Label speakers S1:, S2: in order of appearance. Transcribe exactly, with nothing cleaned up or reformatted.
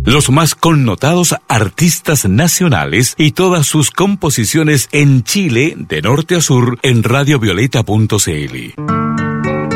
S1: Los más connotados artistas nacionales y todas sus composiciones en Chile, de norte a sur, en radiovioleta punto c l.